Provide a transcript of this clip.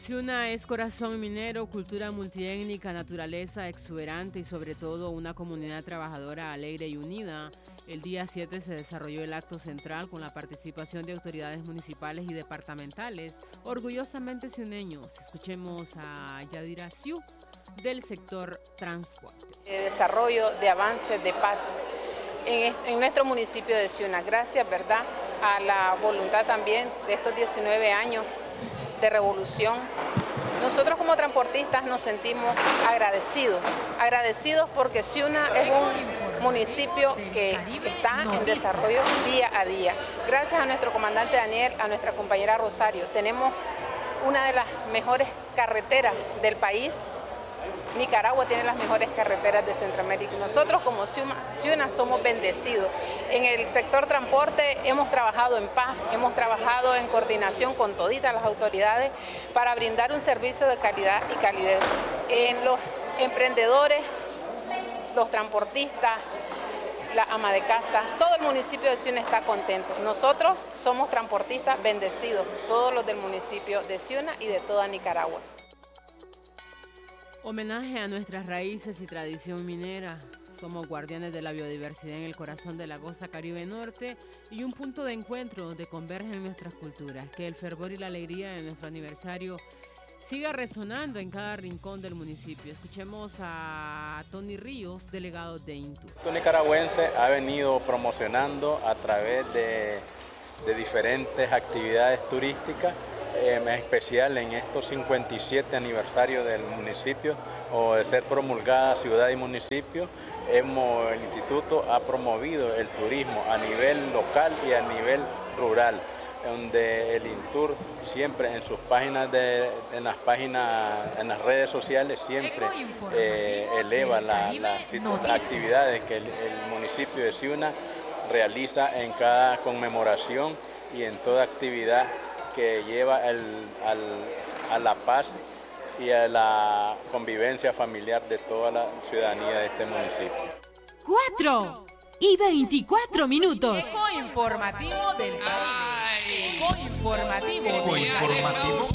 Ciuna es corazón minero, cultura multiétnica, naturaleza exuberante y sobre todo una comunidad trabajadora alegre y unida. El día 7 se desarrolló el acto central con la participación de autoridades municipales y departamentales, orgullosamente ciuneños. Escuchemos a Yadira Siu del sector transporte. De desarrollo, de avance, de paz en nuestro municipio de Ciuna. Gracias, ¿verdad?, a la voluntad también de estos 19 años de revolución. Nosotros como transportistas nos sentimos agradecidos porque Ciuna es un municipio que está en desarrollo día a día. Gracias a nuestro comandante Daniel, a nuestra compañera Rosario, tenemos una de las mejores carreteras del país. Nicaragua tiene las mejores carreteras de Centroamérica y nosotros como Ciuna somos bendecidos. En el sector transporte hemos trabajado en paz, hemos trabajado en coordinación con toditas las autoridades para brindar un servicio de calidad y calidez. En los emprendedores, los transportistas, la ama de casa, todo el municipio de Ciuna está contento. Nosotros somos transportistas bendecidos, todos los del municipio de Ciuna y de toda Nicaragua. Homenaje a nuestras raíces y tradición minera. Somos guardianes de la biodiversidad en el corazón de la costa Caribe Norte y un punto de encuentro donde convergen nuestras culturas. Que el fervor y la alegría de nuestro aniversario siga resonando en cada rincón del municipio. Escuchemos a Tony Ríos, delegado de INTUR. El nicaragüense ha venido promocionando a través de diferentes actividades turísticas, en especial en estos 57 aniversarios del municipio o de ser promulgada ciudad y municipio. El instituto ha promovido el turismo a nivel local y a nivel rural, donde el INTUR siempre en sus páginas, en las redes sociales siempre eleva las actividades que el municipio de Ciuna realiza en cada conmemoración y en toda actividad que lleva a la paz y a la convivencia familiar de toda la ciudadanía de este municipio. 4:24. Eco informativo del Caribe. Eco informativo.